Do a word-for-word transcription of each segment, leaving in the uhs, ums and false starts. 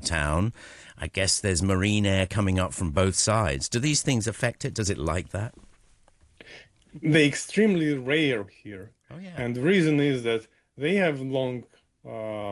town. I guess there's marine air coming up from both sides. Do these things affect it? Does it like that? They're extremely rare here. Oh, yeah. And the reason is that they have long uh,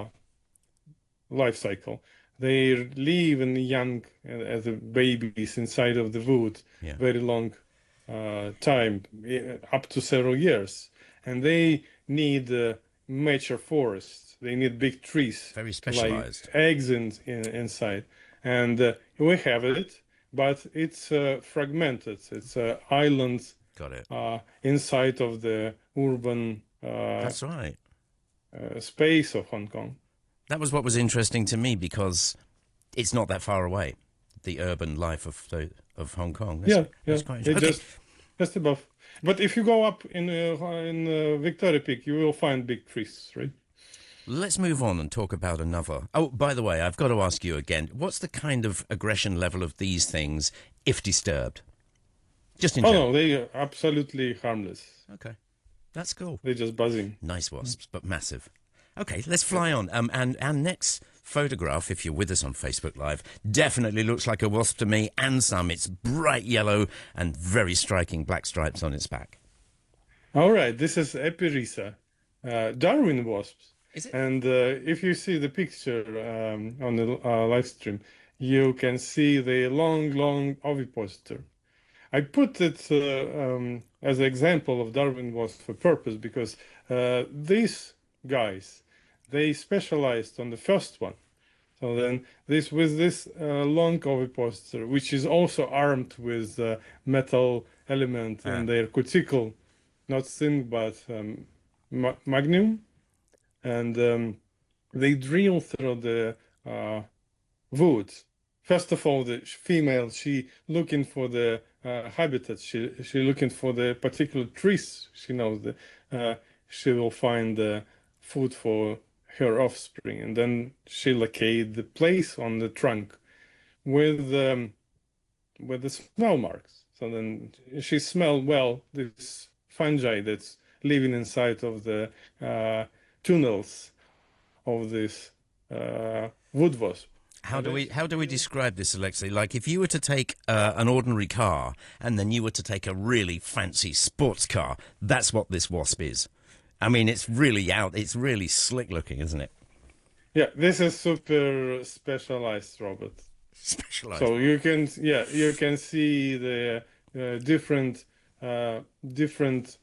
life cycle. They live in young uh, as a babies inside of the wood, Yeah. very long uh, time, eh, up to several years. And they need uh, mature forests. They need big trees Very to lay specialized. eggs in, in, inside. And uh, we have it, but it's uh, fragmented. It's uh, islands Got it. uh, inside of the urban uh, That's right. uh, space of Hong Kong. That was what was interesting to me because it's not that far away, the urban life of the, of Hong Kong. That's, Yeah, yeah, that's quite it interesting. just just above. But if you go up in uh, in uh, Victoria Peak, you will find big trees, right? Let's move on and talk about another. Oh, by the way, I've got to ask you again, what's the kind of aggression level of these things if disturbed? Just in Oh general. no, they are absolutely harmless. Okay, that's cool. They're just buzzing. Nice wasps, but massive. Okay, let's fly on. Um, and our next photograph, if you're with us on Facebook Live, definitely looks like a wasp to me, and some. It's bright yellow and very striking black stripes on its back. All right, this is Epirisa, uh, Darwin wasps. Is it? And uh, if you see the picture um, on the uh, live stream, you can see the long, long ovipositor. I put it uh, um, as an example of Darwin wasp for purpose because uh, these guys, they specialized on the first one. So then this with this uh, long ovipositor, which is also armed with uh, metal element Ah. in their cuticle, not zinc but um, ma magnesium, and um, they drill through the uh, wood. First of all, the female, she looking for the uh, habitat. She she looking for the particular trees. She knows that uh, she will find the food for her offspring, and then she locate the place on the trunk with um, with the smell marks. So then she smell well this fungi that's living inside of the uh, tunnels of this uh, wood wasp. How And do then we she how do we will- describe this, Alexei? Like if you were to take uh, an ordinary car and then you were to take a really fancy sports car, that's what this wasp is. I mean, it's really out. It's really slick looking, isn't it? Yeah, this is super specialized robot. Specialized. So you can, yeah, you can see the uh, different, uh, different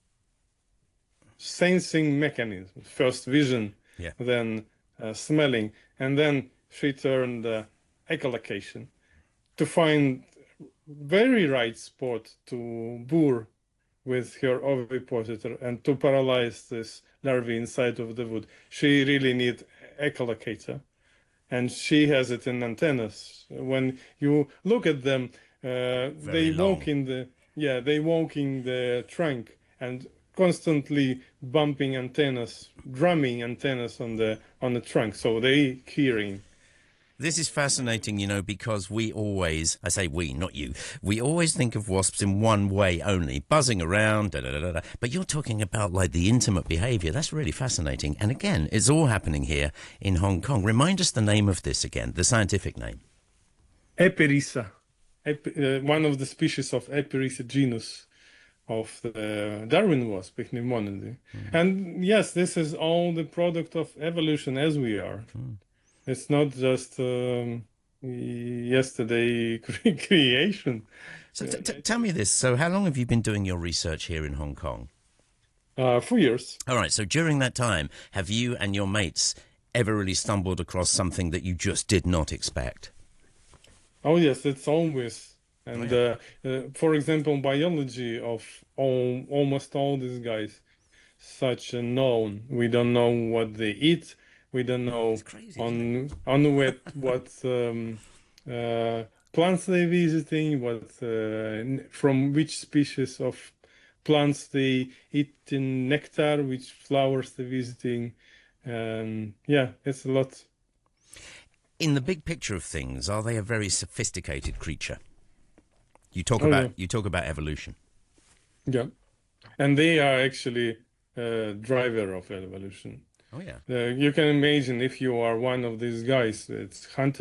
sensing mechanisms. First vision, Yeah. then uh, smelling, and then she turned uh, echolocation to find very right spot to bore with her ovipositor and to paralyze this larvae inside of the wood. She really need echolocator, and she has it in antennas. When you look at them, uh, Very they walk long. in the yeah they walk in the trunk and constantly bumping antennas, drumming antennas on the on the trunk. So they hearing. This is fascinating, you know, because we always, I say we, not you, we always think of wasps in one way only, buzzing around, da, da, da, da, da. But you're talking about like the intimate behavior. That's really fascinating. And again, it's all happening here in Hong Kong. Remind us the name of this again, the scientific name. Epirisa, Ep uh, one of the species of Epirisa genus of the Darwin wasp, Ichneumonidae. Mm. And yes, this is all the product of evolution as we are. Mm. It's not just um, yesterday cre creation. So t t tell me this. So how long have you been doing your research here in Hong Kong? Uh, for years. All right. So during that time, have you and your mates ever really stumbled across something that you just did not expect? Oh yes, it's always. And Oh, uh, uh, for example, biology of all, almost all these guys, such unknown. We don't know what they eat. We don't know it's crazy, isn't it? on on what what um, uh, plants they're visiting, what uh, n- from which species of plants they eat in nectar, which flowers they're visiting. Um, yeah, it's a lot. In the big picture of things, are they a very sophisticated creature? You talk Oh yeah, about you talk about evolution. yeah, and they are actually a driver of evolution. Oh yeah. Uh, you can imagine if you are one of these guys, it's hunted.